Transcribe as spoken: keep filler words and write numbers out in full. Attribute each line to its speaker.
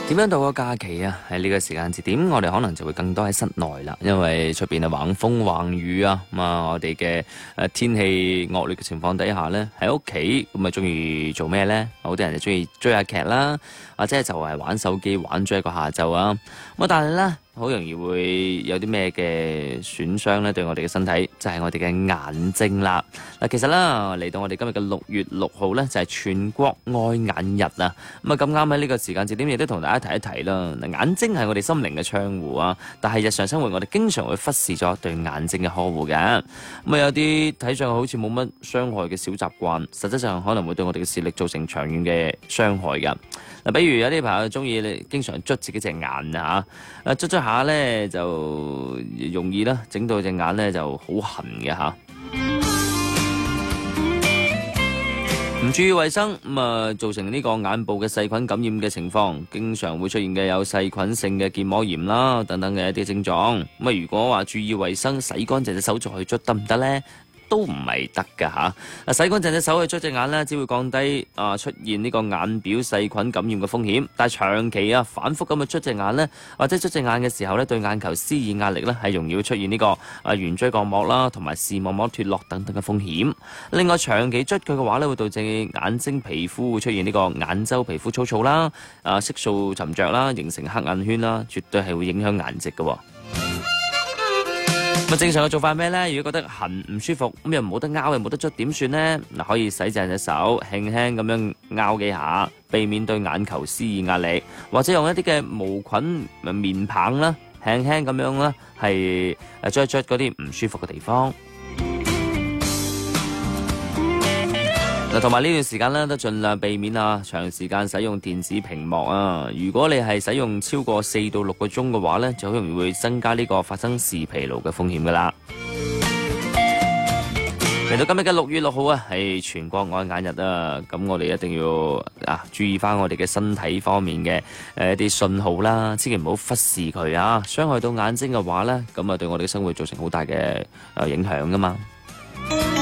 Speaker 1: 點樣度過假期啊？喺呢個時間節點，我哋可能就會更多喺室內啦，因為出邊啊橫風橫雨啊，咁啊我哋嘅誒天氣惡劣嘅情況底下呢，喺屋企咁啊中意做咩呢？好多人就中意追下劇啦，或者就係玩手機玩咗一個下晝啊。咁但係呢，好容易會有啲咩嘅損傷呢？對我哋嘅身體就係、是、我哋嘅眼睛啦。嗱，其實啦，嚟到我哋今日嘅六月六號呢，就係、是、全國愛眼日啊。咁啊咁啱喺呢個時間節點，亦都同大家提一提啦。嗱，眼睛係我哋心靈嘅窗戶啊，但係日常生活我哋經常會忽視咗對眼睛嘅呵護嘅。咁啊有啲睇上去好似冇乜傷害嘅小習慣，實際上可能會對我哋嘅視力造成長遠嘅傷害㗎。嗱，比如有啲朋友中意你經常捽自己隻眼啊嚇，啊捽捽下咧就容易啦，整到隻眼咧就好痕嘅嚇。唔注意衛生咁啊，造成呢個眼部嘅細菌感染嘅情況，經常會出現嘅有細菌性嘅結膜炎啦等等嘅一啲症狀。咁啊，如果話注意衛生，洗乾淨隻手再去捽得唔得呢？都唔係得㗎嚇。嗱，洗乾淨隻手去捽隻眼呢，只會降低啊出現呢個眼表細菌感染嘅風險。但係長期啊反覆咁去捽隻眼呢，或者捽隻眼嘅時候呢，對眼球施以壓力呢，係容易會出現呢個啊圓錐角膜啦，同埋視網膜脫落等等嘅風險。另外長期捽佢嘅話呢，會導致眼睛皮膚會出現呢個眼周皮膚粗糙啦、啊色素沉着啦，形成黑眼圈啦，絕對係會影響顏值嘅。咁正常嘅做法係咩呢？如果覺得痕唔舒服，咁又冇得拗又冇得捽，點算呢？嗱，可以洗淨隻手，輕輕咁樣拗幾下，避免對眼球施以壓力，或者用一啲嘅無菌面棒啦，輕輕咁樣啦，係誒捽一捽嗰啲唔舒服嘅地方。嗱，同埋呢段時間咧，都盡量避免啊長時間使用電子屏幕啊。如果你係使用超過四到六個鐘嘅話咧，就好容易會增加呢個發生視疲勞嘅風險噶啦。嚟到今日嘅六月六號啊，係全國愛眼日啊，咁我哋一定要啊注意翻我哋嘅身體方面嘅誒一啲信號啦，千祈唔好忽視佢啊，傷害到眼睛嘅話咧，咁啊對我哋嘅生活造成好大嘅誒影響噶嘛。